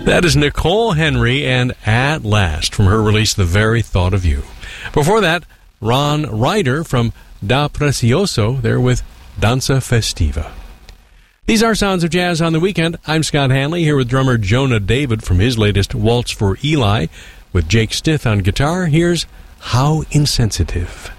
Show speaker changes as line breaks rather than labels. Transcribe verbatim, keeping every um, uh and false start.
That is Nicole Henry and At Last from her release, The Very Thought of You. Before that, Ron Ryder from Da Precioso, there with Danza Festiva. These are Sounds of Jazz on the Weekend. I'm Scott Hanley, here with drummer Jonah David from his latest Waltz for Eli. With Jake Stith on guitar, here's How Insensitive.